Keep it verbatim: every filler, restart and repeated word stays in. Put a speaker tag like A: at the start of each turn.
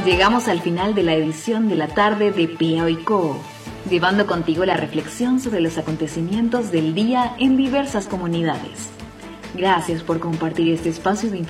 A: Llegamos al final de la edición de la tarde de Pia y Co, llevando contigo la reflexión sobre los acontecimientos del día en diversas comunidades. Gracias por compartir este espacio de información